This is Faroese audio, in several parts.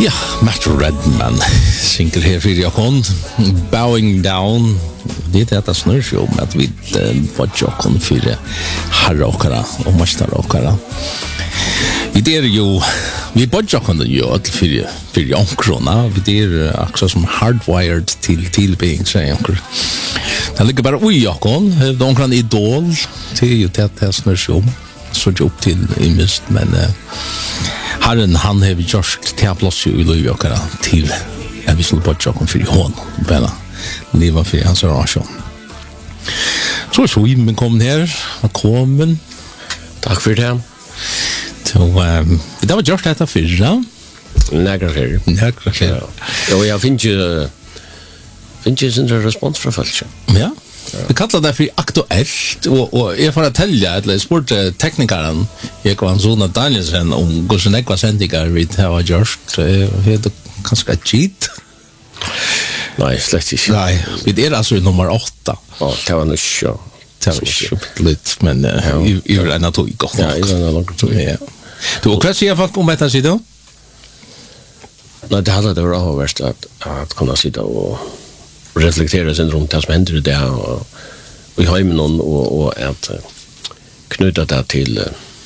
Ja, Matt Redman synger her for Jakon, Bowing Down. Det det snurrar sig om att vi var Jakon för herråkara och mästaråkara. Vi ju vi var Jakon den ju för Jankrona. Vi också som hardwired till being säger jag. Det ligger bara Jakon, de kan idol till ju det snurrar sig om. Så upp till i mist, men Herren, han har gjort till plats i Lövjokara till vi skulle på tjocken för hon, bara leva för hans relation. Så vi kom här, välkommen. Tack för det. Det var gjort detta förra. Några för. Ja, jag finns ju en respons från folk. Ja. Vi kallar det för aktuellt och jag får att tälja eller sport teknikern jag kan såna Danielsen om hur sen ekva sändigar vi har gjort det kanske cheat. Nej, slett inte. Nej, vi alltså nummer 8. Ja, det var nog så. Det var lite men i en att gå. Ja, i en lång tid. Ja. Du vad säger folk om detta sidan? Nej, det hade varit avvärst att kunna sitta och reflektera sin runt det som händer det och vi har ju någon och att knyta det till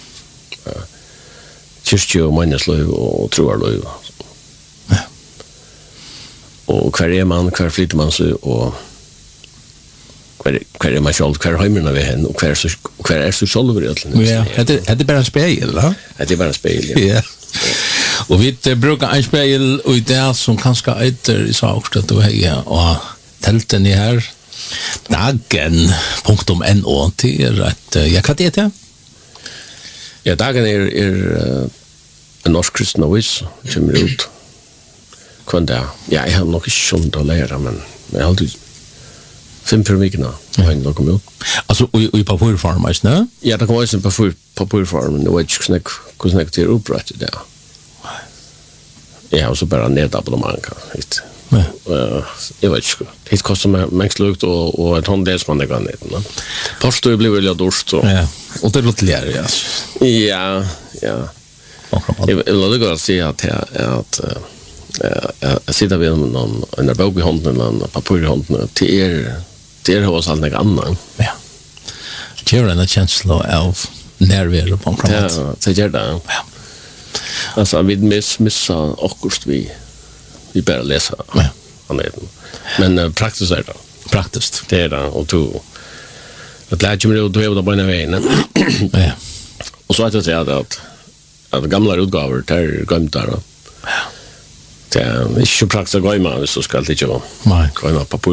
kyrkje och människoliv och troarliv. Ja. Och kvar man, kvar flyttar man sig och kvar man själv, kvar hemmerna vi hen och kvar är så själv egentligen. Ja, det är bara en spegel, va? Det är bara en spegel, ja. Och vi brukar en spegel och det som kanske heter i sakstad och heja och telten i här dagen.no till att jag kan det. Ja, dagen är en norsk kristen avis som är ut. Kunde jag har nog inte sånt att lära men jag har alltid 5 per vecka när jag kommer ut. Alltså i pappersform, ne? Ja, det kommer ju på pappersform och jag ska snacka till upprätt det. Ja, och så bara nedabonnemang hit. Jag vet inte. Det kostar mig mest lukt och ett hånddelsman det kan inte. Förstår jag blir väl jag dörst. Ja, och det låter lärare, ja. Ja. Jag vill gå och säga att jag sitter vid en bok i hånden, en papper i hånden, till hos allt något annat. Ja. Det gör en känsla av närvaro på en kramat. Ja, det gör det. Ja. Alltså, vi missar akkurat vi bara läser. Ja. Men praktiskt är det. Praktiskt. Det är det. Och det lär ju mig att du är på den vägen. Ja. Och så att jag säger att gamla utgåvor där glömt där. Ja. Det är inte så praktiskt att gå i man så ska det inte vara. Nej. Gå i man på